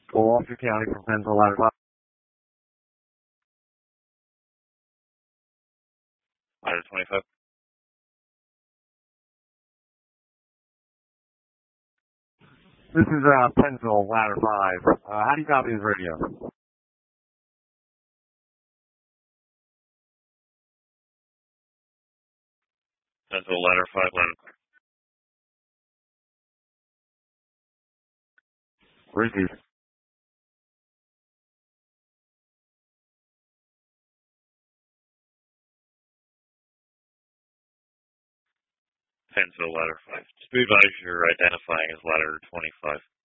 Gloucester County from Pensacola Ladder 5. Ladder 25. This is Pensacola Ladder 5. How do you copy this radio? Pensacola Ladder 5, Ladder. Receive. Pensacola Ladder 5. Just be advised you're identifying as Ladder 25.